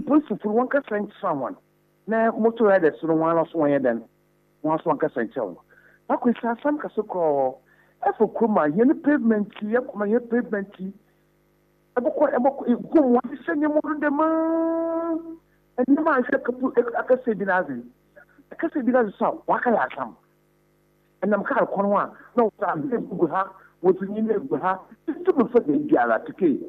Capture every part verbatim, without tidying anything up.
principle one can send someone. Now, motor headed so one or one head then once one can send you. I could say some castle. If you come my pavement, you come my pavement. I go one send you more than man. And you might say, I can say, Binazi. I can say, Binazi, so what can I come? And I'm kind of one. No, I'm going to have what you need to have. It's too much for the Gala to kill.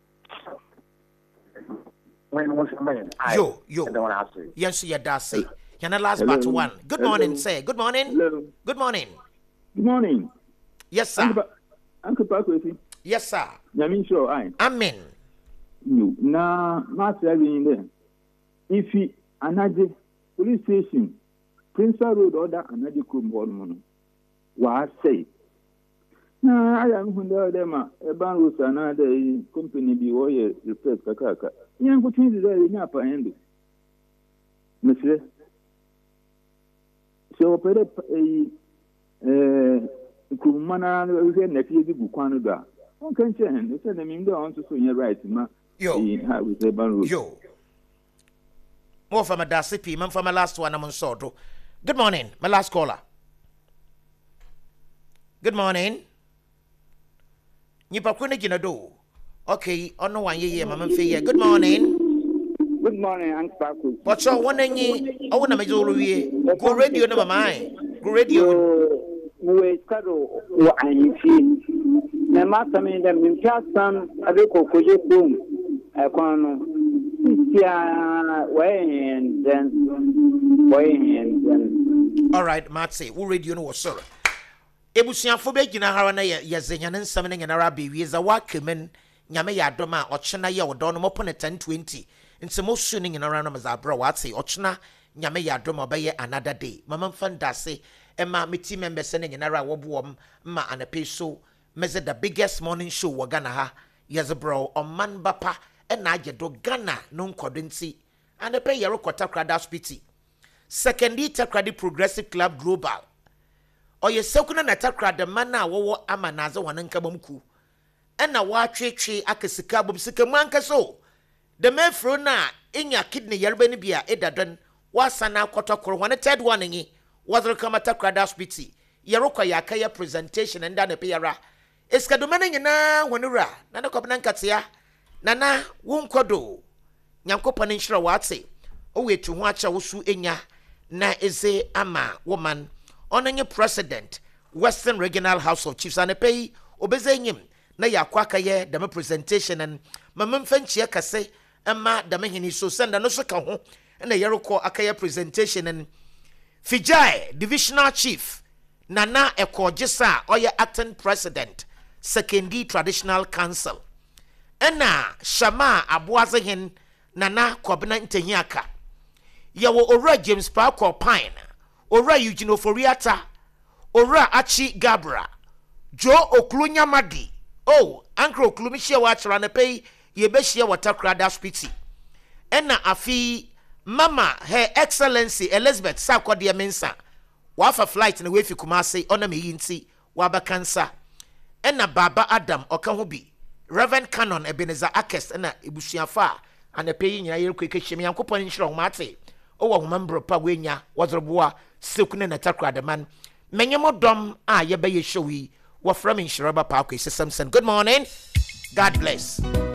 When was a man? Yo, yo. I don't want to say. Yes, you does say. Can I last but one? Good morning, say. Good morning. Hello. Good morning. Good morning. Yes, sir. Uncle, Uncle Pakwesi. Yes, sir. Yamin sure I. Amen. You na master in there. If he another police station, Principal Road order another crew one was say. Na I am hundred them a ban was another company be warrior replace Kakaka. Young good things there in upper end. Monsieur. So operate a Kumana again next year Bukwanoda. One can change. They said the Mingo on to soon your right, ma. Yo, with the ban. Yo. More from a Dasipi, man from my last one, I'm on Soto. Good morning, my last caller. Good morning. Nipa kune jina do. Okay, on no one year, Mamma Fia. Good morning. Good morning, Uncle Paco. What's your one any? I want to make you go radio, never mind. Go radio. We schedule what I see. The master mean them in Castan, a little cozy boom. I can see way and then way and then. All right, Matse, who radio no was sorry. Ebusia fobe gina harana ya ya zenyane nsam ne nyanara be wieza wakemen nyame ya adoma ochena ya odo no mopone ten twenty nse mo su ne nyanara no mazabra wate ochena nyame ya adoma obaye another day mama mfandase ema meti members ne nyanara wobo ma anape so meze the biggest morning show wa Ghana ha yes bro oman bapa e na agedo Ghana no nkodo nti anape yero kota krada spiti second takradi progressive club global oye sekuna na takra de mana wo amanaze wonanka bamku ena wa twetwe akasika bom sika manka so de mefro na enya kidney yarba ni bia edadon wasana kotokoro wane third one nyi wazro kama takra da hospital yerokwa yakaya presentation enda na pe yara eska do mana nyina wonura na ne kobna nkatia nana wonkodo nyankopane nhira wate o wetu ho acha wosu enya na eze ama woman onenye president Western Regional House of Chiefs and pay obezenyim na yakwaka ye dem presentation and mamemfanchie kase ema dem hini so senda no so ka ho na yerokọ akaya presentation and Fijai divisional chief Nana Ekojisa oye acting president Sekendi Traditional Council ena Shama Abuazehin Nana Kwabena Ntenyaka yawo Ora James Parker Pine Ora Eugene Oforiata, Ora Achi Gabra, Joe Oklunya Madi. Oh, Uncle Oklumishia Watcher and pay ye beshia watercrada spiti. Ena afi Mama, Her Excellency Elizabeth Sakwadia Mensa. Wafa flight in the way for Kumasi, Onami Yinti, Waba Kansa. Ena Baba Adam Okahubi, Reverend Canon Ebenezer Akes, Ena Ibushiafa, and the paying a year quick shimmy and coupon in Shrong Mate. Oh, remember Pawenya was a boa. Silkune na takra de man menyemo dom a ye be ye showi wo from in Shiraba Park Samson. Good morning, God bless.